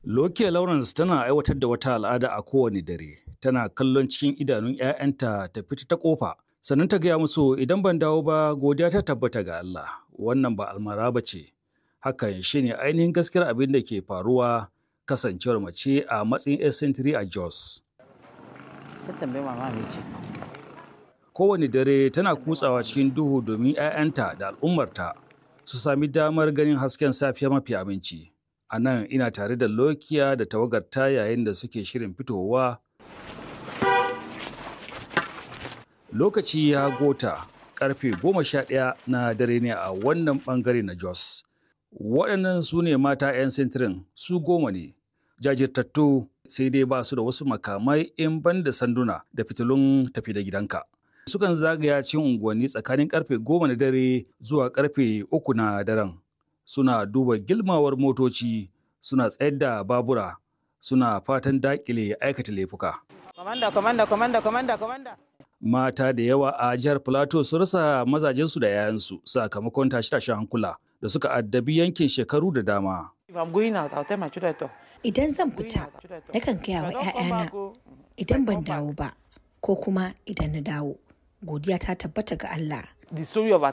Lokiya Lawrence tana aiwatar da wata al'ada a kowane dare. Tana kallon cikin idanun 'ya'yanta ta fita ta kofa. Sannan ta gaya musu idan ban dawo ba godiya ta tabbata ga Allah. Wannan ba almara ba ce. Hakan shine ainihin gaskiyar abin da ke faruwa kasancewar mace a matsayin 'yar sentiri a Jos. Kowane dare tana kutsawa cikin duhu domin 'ya'yanta da al'ummarta su sami damar ganin hasken safiya mafi aminci. A nan ina tare da Lokiya da tawagarta yayin da suke shirin fitowa. Lokaci ya gota karfe 11 na dare ne a wannan bangare na Jos. Waɗannan su ne mata 'yan sintirin su 10 ne. Jajirtattu sai dai ba su da wasu makamai in ban da sanduna da fitilun tafi da gidanka. Sukan zagaya cikin unguwanni tsakanin karfe 10 na dare zuwa karfe 3 na daren. Suna duba gilmawar motoci, suna tsayar da babura, suna fatan dakile aikata laifuka. Mata da yawa a jihar Plateau sun rasa mazajensu da 'ya'yansu sakamakon tashe-tashen hankula da suka addabi yankin shekaru da dama. Idan zan fita, nakan gaya wa 'ya'yana idan ban dawo ba, ko kuma idan na dawo, godiya ta tabbata ga Allah.